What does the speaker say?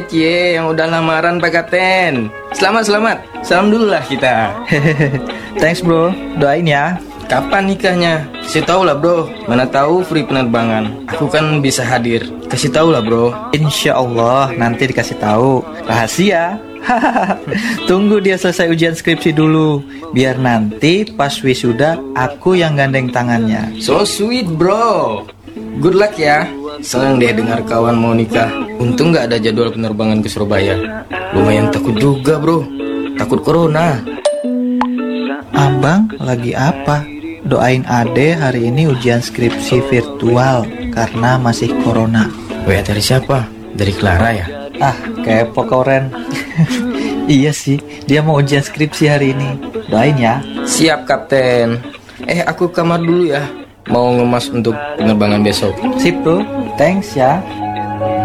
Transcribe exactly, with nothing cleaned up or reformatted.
Cie, yang udah lamaran Pak Kapten. Selamat, selamat. Salam dulu lah kita. Thanks bro, doain ya. Kapan nikahnya? Kasih tahu lah bro. Mana tahu free penerbangan. Aku kan bisa hadir. Kasih tahu lah bro. Insya Allah nanti dikasih tahu. Rahasia. Tunggu dia selesai ujian skripsi dulu, biar nanti pas wisuda aku yang gandeng tangannya. So sweet bro. Good luck ya. Senang deh dengar kawan mau nikah. Untung gak ada jadwal penerbangan ke Surabaya. Lumayan takut juga bro. Takut corona. Abang lagi apa? Doain Ade hari ini ujian skripsi virtual karena masih corona. W A dari siapa? Dari Clara ya? Ah, kepo Koren. Iya sih, dia mau ujian skripsi hari ini. Doain ya. Siap Kapten. Eh aku ke kamar dulu ya. Mau ngemas untuk penerbangan besok. Sip bro, thanks ya.